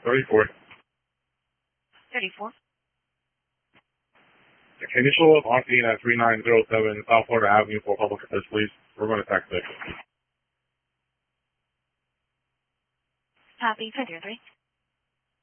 34. 34. Can you show up on scene at 3907 South Florida Avenue for public assist, please? We're going to text it. Copy, 503.